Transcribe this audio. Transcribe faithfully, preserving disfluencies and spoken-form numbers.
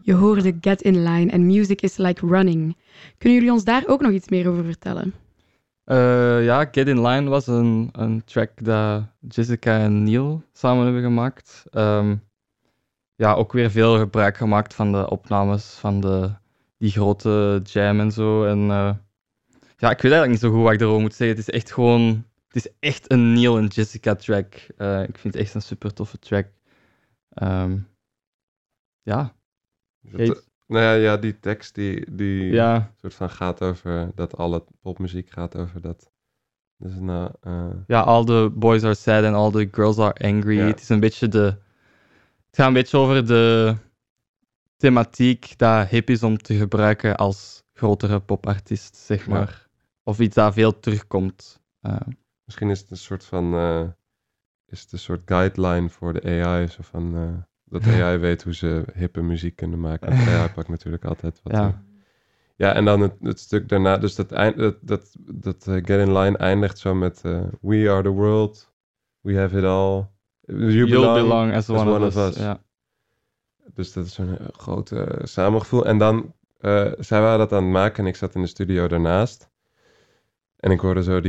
Je hoorde Get in Line en Music is Like Running. Kunnen jullie ons daar ook nog iets meer over vertellen? Uh, ja, Get in Line was een, een track dat Jessica en Neil samen hebben gemaakt. Um, ja, ook weer veel gebruik gemaakt van de opnames van de, die grote jam en zo. En uh, ja, ik weet eigenlijk niet zo goed wat ik erover moet zeggen. Het is echt gewoon... Het is echt een Neil en Jessica track. Uh, ik vind het echt een super toffe track. Um, ja. Dat, nou ja, ja, die tekst die, die ja. soort van gaat over dat alle popmuziek gaat over dat. Dus nou, uh... ja, all the boys are sad and all the girls are angry. Ja. Het is een beetje de. Het gaat een beetje over de thematiek dat hip is om te gebruiken als grotere popartiest, zeg maar. Ja. Of iets dat veel terugkomt. Uh. Misschien is het een soort van. Uh, is het een soort guideline voor de A I. Zo van. Uh... Dat A I weet hoe ze hippe muziek kunnen maken. Want A I pakt natuurlijk altijd wat. Ja, uh, ja en dan het, het stuk daarna. Dus dat, eind, dat, dat, dat uh, Get in Line eindigt zo met... Uh, We are the world. We have it all. You You'll belong, belong as, as one, one of us. us. Ja. Dus dat is zo'n uh, groot uh, samengevoel. En dan... Uh, zij waren dat aan het maken en ik zat in de studio daarnaast. En ik hoorde zo die